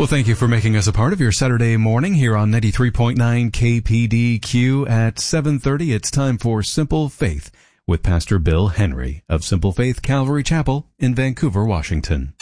Well, thank you for making us a part of your Saturday morning here on 93.9 KPDQ at 7:30. It's time for Simple Faith with Pastor Bill Henry of Simple Faith Calvary Chapel in Vancouver, Washington.